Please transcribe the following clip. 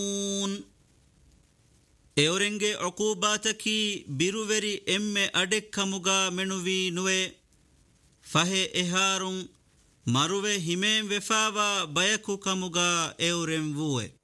ಎವರೆಂಗೆ ಅಕೂಬಾತಕಿ ಬಿರುವೆರಿ ಎಮ್ಮೆ ಅಡೆಕ್ಕಮುಗ ಮೆಣುವಿ ನುವೆ ಫಹೆ ಎಹಾರುಂ ಮರುವೆ ಹಿಮೇಂ ವೆಫಾವಾ ಬಯಕು ಕಮುಗ ಎವರೆಂ ವುವೆ